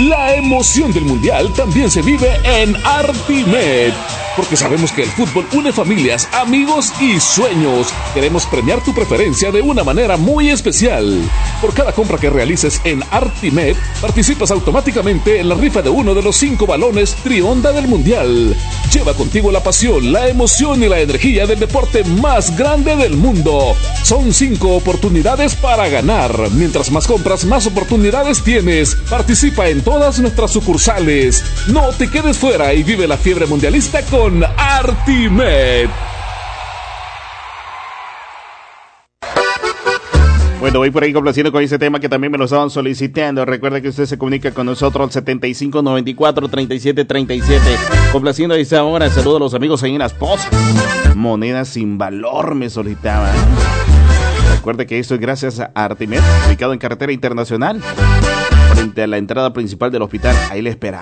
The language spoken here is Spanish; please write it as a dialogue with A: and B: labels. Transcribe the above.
A: La emoción del Mundial también se vive en Artimed, porque sabemos que el fútbol une familias, amigos y sueños. Queremos premiar tu preferencia de una manera muy especial. Por cada compra que realices en Artimed, participas automáticamente en la rifa de uno de los 5 balones Trionda del Mundial. Lleva contigo la pasión, la emoción y la energía del deporte más grande del mundo. Son 5 oportunidades para ganar. Mientras más compras, más oportunidades tienes. Participa en todas nuestras sucursales. No te quedes fuera y vive la fiebre mundialista con Artimed.
B: Bueno, voy por ahí complaciendo con ese tema que también me lo estaban solicitando. Recuerda que usted se comunica con nosotros al 7594-3737. Complaciendo a esta hora. Saludos a los amigos ahí en Las Pozas. Monedas sin valor me solicitaban. Recuerde que esto es gracias a Artimed, ubicado en Carretera Internacional, frente a la entrada principal del hospital. Ahí le esperamos.